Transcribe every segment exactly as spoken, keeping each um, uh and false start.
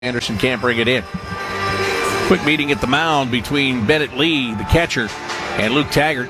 Anderson can't bring it in. Quick meeting at the mound between Bennett Lee, the catcher, and Luke Taggart.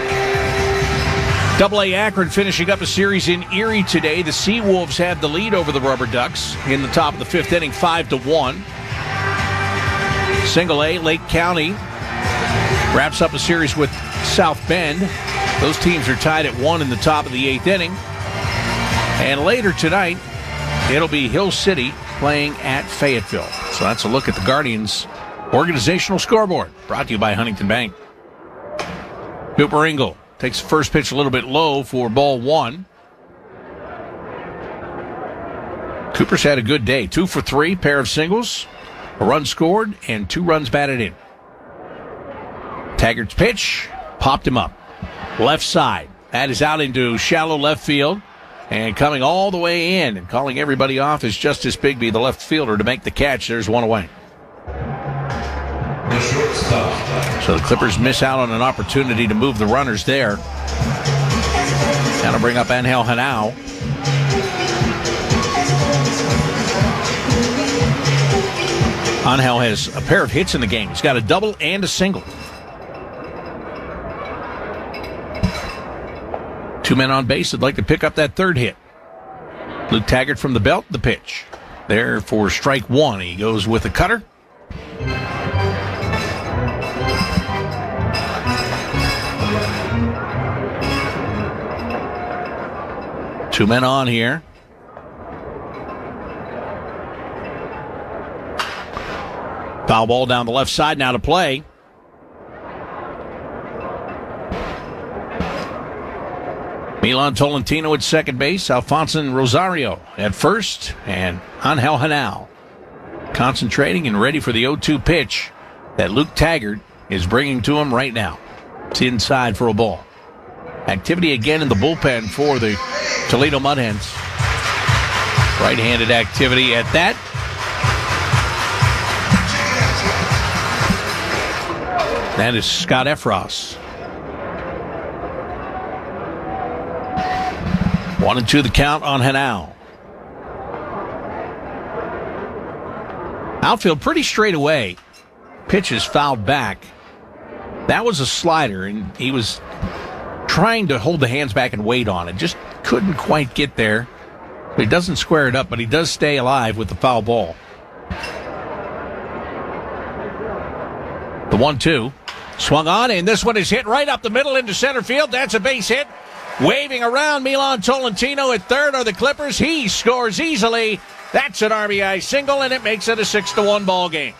Double A Akron finishing up a series in Erie today. The Seawolves had the lead over the Rubber Ducks in the top of the fifth inning, five to one. Single A, Lake County wraps up a series with South Bend. Those teams are tied at one in the top of the eighth inning. And later tonight, it'll be Hill City playing at Fayetteville. So that's a look at the Guardians' organizational scoreboard, brought to you by Huntington Bank. Cooper Ingle takes the first pitch a little bit low for ball one. Cooper's had a good day. Two for three, pair of singles, a run scored, and two runs batted in. Taggart's pitch popped him up. Left side. That is out into shallow left field. And coming all the way in and calling everybody off is Justice Bigby, the left fielder, to make the catch. There's one away. So the Clippers miss out on an opportunity to move the runners there. Now to bring up Angel Henao. Angel has a pair of hits in the game. He's got a double and a single. Two men on base would like to pick up that third hit. Luke Taggart from the belt, the pitch. There for strike one. He goes with a cutter. Two men on here. Foul ball down the left side now to play. Milan Tolentino at second base, Alfonso Rosario at first, and Angel Henao concentrating and ready for the oh two pitch that Luke Taggart is bringing to him right now. It's inside for a ball. Activity again in the bullpen for the Toledo Mud Hens. Right-handed activity at that. That is Scott Effross. One and two the count on Henao. Outfield pretty straight away. Pitch is fouled back. That was a slider, and he was trying to hold the hands back and wait on it. Just couldn't quite get there. He doesn't square it up, but he does stay alive with the foul ball. The one two. Swung on, and this one is hit right up the middle into center field. That's a base hit. Waving around Milan Tolentino at third are the Clippers. He scores easily. That's an R B I single, and it makes it a six to one ball game.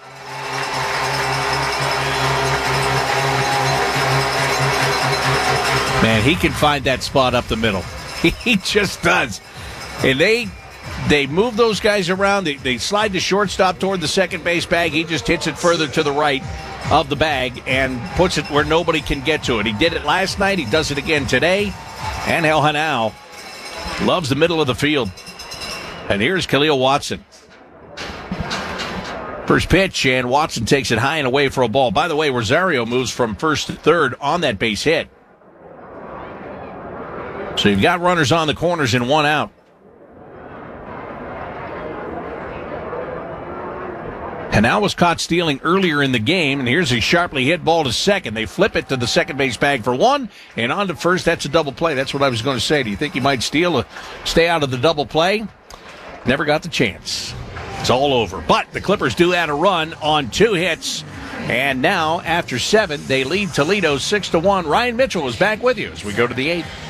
Man, he can find that spot up the middle. He just does. And they they move those guys around. They, they slide the shortstop toward the second base bag. He just hits it further to the right of the bag and puts it where nobody can get to it. He did it last night. He does it again today. Angel Henao loves the middle of the field. And here's Khalil Watson. First pitch, and Watson takes it high and away for a ball. By the way, Rosario moves from first to third on that base hit. So you've got runners on the corners and one out. Henao was caught stealing earlier in the game, and here's a sharply hit ball to second. They flip it to the second base bag for one, and on to first. That's a double play. That's what I was going to say. Do you think he might steal a stay out of the double play? Never got the chance. It's all over. But the Clippers do add a run on two hits, and now after seven, they lead Toledo six to one. Ryan Mitchell is back with you as we go to the eighth.